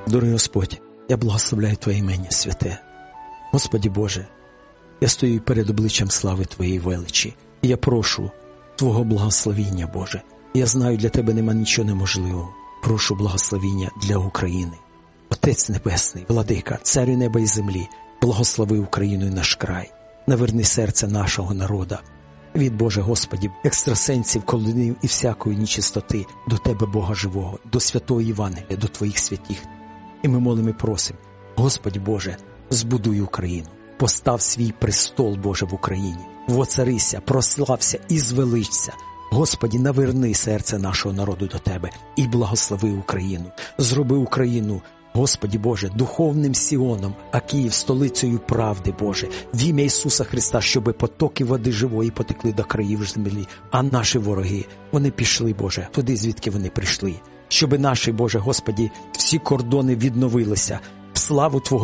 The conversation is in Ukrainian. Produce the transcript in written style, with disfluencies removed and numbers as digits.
Дорогий Господь, я благословляю Твоє ім'я святе. Господи Боже, я стою перед обличчям слави Твоєї величі, і я прошу Твого благословіння, Боже. Я знаю, для Тебе нема нічого неможливого. Прошу благословіння для України. Отець Небесний, Владика, Царю неба і землі, благослови Україну і наш край. Наверни серце нашого народа. Від, Боже Господі, екстрасенсів, колдунів і всякої нечистоти до Тебе, Бога живого, до святого Євангелія, до Твоїх святих. І ми молимо і просимо, Господи Боже, збудуй Україну, постав свій престол, Боже, в Україні, воцарися, прослався і звеличся. Господи, наверни серце нашого народу до Тебе і благослови Україну. Зроби Україну, Господи Боже, духовним Сіоном, а Київ столицею правди, Боже, в ім'я Ісуса Христа, щоби потоки води живої потекли до країв землі, а наші вороги, вони пішли, Боже, туди, звідки вони прийшли. Щоби наші, Боже, Господи, всі кордони відновилися, в славу Твого